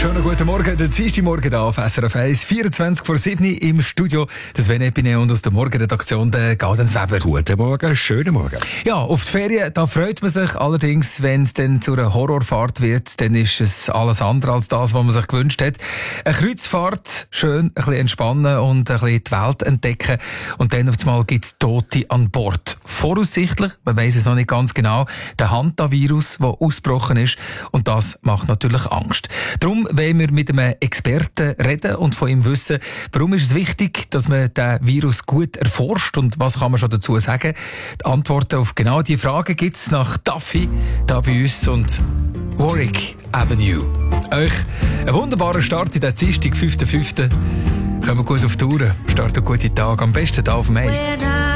Schönen guten Morgen, der Dienstagmorgen hier auf SRF 1, 24 vor 7 im Studio. Das Sven Epine und aus der Morgenredaktion der Gaudens Weber. Guten Morgen, schönen Morgen. Ja, auf die Ferien, da freut man sich allerdings, wenn es dann zu einer Horrorfahrt wird, dann ist es alles andere als das, was man sich gewünscht hat. Eine Kreuzfahrt, schön, ein bisschen entspannen und ein bisschen die Welt entdecken und dann auf einmal gibt es Tote an Bord. Voraussichtlich, man weiss es noch nicht ganz genau, der Hantavirus, der ausgebrochen ist und das macht natürlich Angst. Darum wollen wir mit einem Experten reden und von ihm wissen, warum ist es wichtig, dass man den Virus gut erforscht und was kann man schon dazu sagen. Die Antworten auf genau diese Fragen gibt es nach Duffy da bei uns und Warwick Avenue. Euch einen wunderbaren Start in den Dienstag, 5.5. Kommen gut auf die Tour, starten gute Tag, am besten da auf dem Eis.